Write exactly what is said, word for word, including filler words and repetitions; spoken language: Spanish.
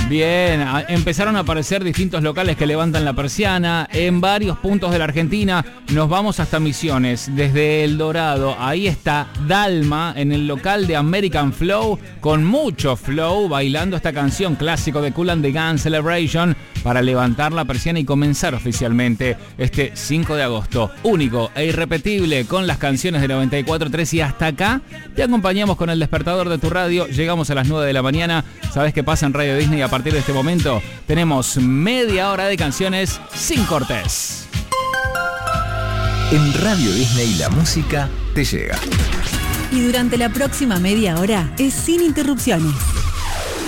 Bien, a- empezaron a aparecer distintos locales que levantan la persiana en varios puntos de la Argentina. Nos vamos hasta Misiones, desde El Dorado. Ahí está Dalma en el local de American Flow, con mucho flow, bailando esta canción clásico de Kool and the Gang, Celebration, para levantar la persiana y comenzar oficialmente este cinco de agosto. Único e irrepetible con las canciones de noventa y cuatro tres, y hasta acá te acompañamos con el despertador de tu radio. Llegamos a las nueve de la mañana. ¿Sabes qué pasa en Radio Disney? A partir de este momento tenemos media hora de canciones sin cortes. En Radio Disney la música te llega. Y durante la próxima media hora es sin interrupciones.